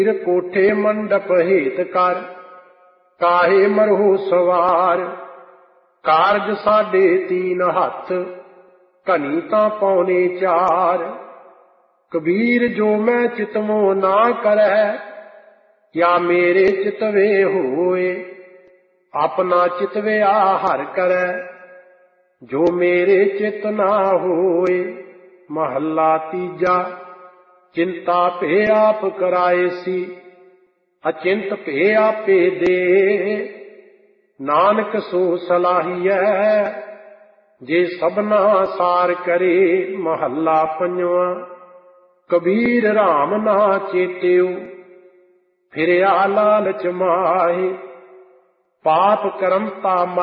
ਕੋਠੇ ਮੰਡਪ ਹੇਤ ਕਰ, ਕਾਹੇ ਮਰਹੁ ਸਵਾਰ। ਕਾਰਜ ਸਾਡੇ ਤੀਨ ਹੱਥ, ਘਣੀ ਤਾਂ ਪੌਣੇ ਚਾਰ। ਕਬੀਰ ਜੋ ਮੈਂ ਚਿਤਵੋ ਨਾ ਕਰੈ, या मेरे चितवे होए। अपना चितव्या हर करੈ, जो मेरे चित ना होए। महला तीजा। चिंता पे आप कराए सी, अचिंत पे आपे दे। नानक सो सलाहिया, जे सबना सार करे। महला पंजवा। कबीर राम ना चेत्यो, फिरया लालच माहे। पाप करम ता